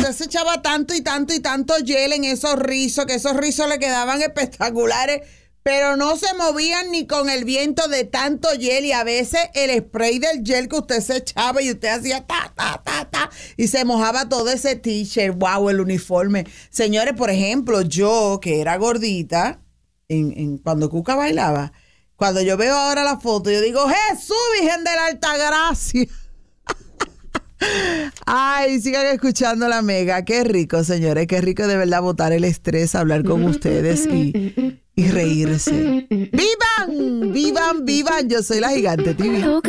usted se echaba tanto y tanto y tanto gel en esos rizos, que esos rizos le quedaban espectaculares, pero no se movían ni con el viento de tanto gel, y a veces el spray del gel que usted se echaba y usted hacía ta, ta, ta, ta, y se mojaba todo ese t-shirt, wow, el uniforme. Señores, por ejemplo, yo que era gordita, cuando Cuca bailaba, cuando yo veo ahora la foto, yo digo, Jesús, Virgen de la Altagracia. Ay, sigan escuchando la Mega. Qué rico, señores, qué rico de verdad botar el estrés, hablar con ustedes y reírse. ¡Vivan! ¡Vivan, vivan! Yo soy la Gigante TV.